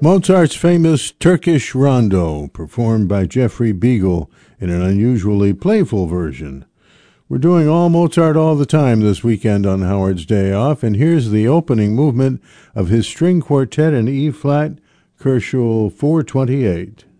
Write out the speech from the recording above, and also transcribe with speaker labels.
Speaker 1: Mozart's famous Turkish Rondo, performed by Jeffrey Beagle in an unusually playful version. We're doing all Mozart all the time this weekend on Howard's Day Off, and here's the opening movement of his string quartet in E-flat, Koschel 428.